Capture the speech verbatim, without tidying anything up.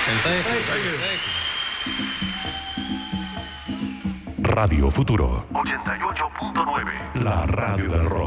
Thank you. Radio Futuro ochenta y ocho punto nueve. La radio del rock.